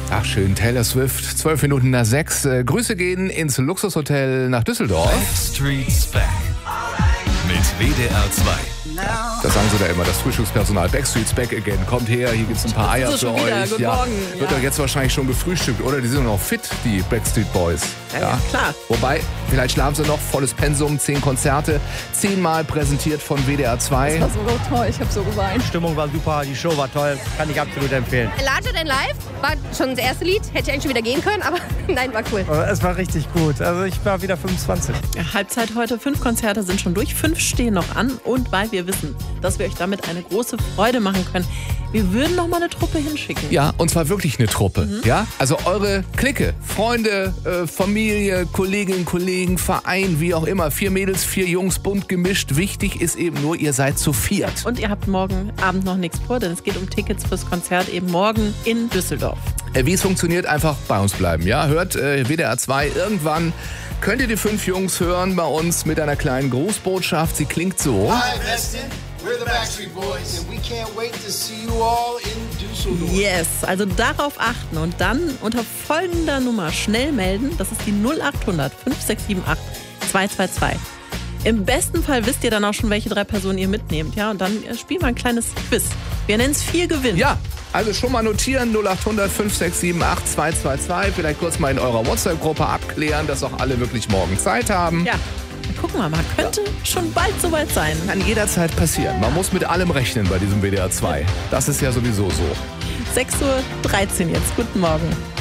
Ach schön, Taylor Swift, 12 Minuten nach 6. Grüße gehen ins Luxushotel nach Düsseldorf. Backstreet's Back mit WDR 2. Das sagen sie da immer, das Frühstückspersonal. Backstreet's Back again. Kommt her, hier gibt's ein paar Eier für euch. Guten Morgen. Wird doch jetzt wahrscheinlich schon gefrühstückt, oder? Die sind doch noch fit, die Backstreet Boys. Ja, klar. Wobei, vielleicht schlafen sie noch, volles Pensum, 10 Konzerte, 10-mal präsentiert von WDR 2. Das war so toll, ich habe so geweint. Die Stimmung war super, die Show war toll, kann ich absolut empfehlen. Larger Than Life war schon das erste Lied, hätte ich eigentlich schon wieder gehen können, aber nein, war cool. Es war richtig gut, also ich war wieder 25. Ja, Halbzeit heute, 5 Konzerte sind schon durch, 5 stehen noch an und weil wir wissen, dass wir euch damit eine große Freude machen können, wir würden noch mal eine Truppe hinschicken. Ja, und zwar wirklich eine Truppe. Ja, also eure Clique, Freunde, Familie, Kolleginnen, Kollegen, Verein, wie auch immer. 4 Mädels, 4 Jungs, bunt gemischt. Wichtig ist eben nur, ihr seid zu viert. Und ihr habt morgen Abend noch nichts vor, denn es geht um Tickets fürs Konzert eben morgen in Düsseldorf. Wie es funktioniert, einfach bei uns bleiben. Ja, hört WDR 2 irgendwann. Könnt ihr die 5 Jungs hören bei uns mit einer kleinen Grußbotschaft. Sie klingt so. Hi, Weston. We're the Backstreet Boys, and we can't wait to see you all in Düsseldorf. Yes, also darauf achten und dann unter folgender Nummer schnell melden. Das ist die 0800 5678 222. Im besten Fall wisst ihr dann auch schon, welche 3 Personen ihr mitnehmt. Ja, und dann spielen wir ein kleines Quiz. Wir nennen es 4 Gewinn. Ja, also schon mal notieren, 0800 5678 222. Vielleicht kurz mal in eurer WhatsApp-Gruppe abklären, dass auch alle wirklich morgen Zeit haben. Ja, gucken wir mal. Könnte schon bald soweit sein. Kann jederzeit passieren. Man muss mit allem rechnen bei diesem WDR 2. Das ist ja sowieso so. 6:13 Uhr jetzt. Guten Morgen.